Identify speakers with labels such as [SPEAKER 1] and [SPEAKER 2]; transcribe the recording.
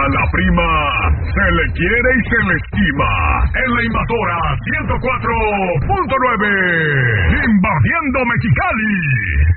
[SPEAKER 1] la prima se le quiere y se le estima. En la Invasora 104.9, invadiendo Mexicali.